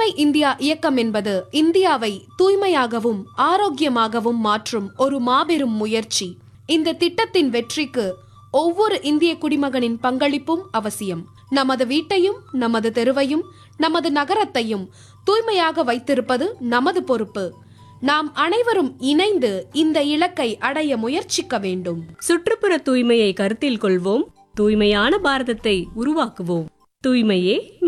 தூய்மை இந்தியா இயக்கம் என்பது இந்தியாவை தூய்மையாகவும் ஆரோக்கியமாகவும் மாற்றும் ஒரு மாபெரும் முயற்சி. இந்த திட்டத்தின் வெற்றிக்கு ஒவ்வொரு இந்திய குடிமகனின் பங்களிப்பும் அவசியம். நமது வீட்டையும், நமது தெருவையும், நமது நகரத்தையும் தூய்மையாக வைத்திருப்பது நமது பொறுப்பு. நாம் அனைவரும் இணைந்து இந்த இலக்கை அடைய முயற்சிக்க வேண்டும். சுற்றுப்புற தூய்மையை கருத்தில் கொள்வோம். தூய்மையான பாரதத்தை உருவாக்குவோம். தூய்மையே